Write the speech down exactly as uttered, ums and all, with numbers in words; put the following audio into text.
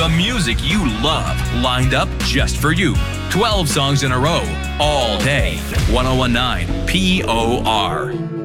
The music you love, lined up just for you. twelve songs in a row, all day. ten nineteen P O R.